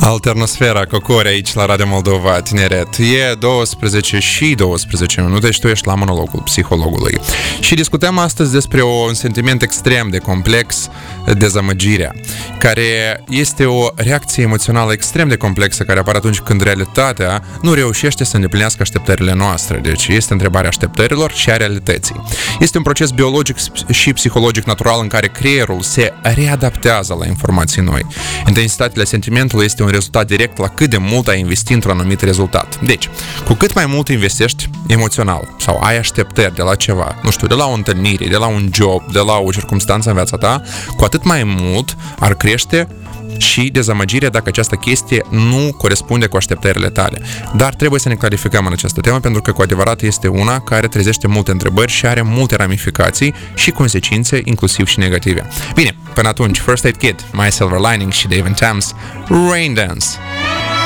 Alternosfera Cocori aici la Radio Moldova Tineret. E 12 și 12 minute și tu ești la monologul psihologului. Și discutăm astăzi despre un sentiment extrem de complex, dezamăgirea, care este o reacție emoțională extrem de complexă care apare atunci când realitatea nu reușește să îndeplinească așteptările noastre. Deci este întrebarea așteptărilor și a realității. Este un proces biologic și psihologic natural în care creierul se readaptează la informații noi. Intensitatea sentimentului este un rezultat direct la cât de mult ai investit într-un anumit rezultat. Deci, cu cât mai mult investești emoțional sau ai așteptări de la ceva, nu știu, de la o întâlnire, de la un job, de la o circumstanță în viața ta, cu atât mai mult ar crește și dezamăgirea dacă această chestie nu corespunde cu așteptările tale. Dar trebuie să ne clarificăm în această temă pentru că cu adevărat este una care trezește multe întrebări și are multe ramificații și consecințe, inclusiv și negative. Bine, până atunci, First Aid Kit, My Silver Lining și Dave & Thames, Rain Dance.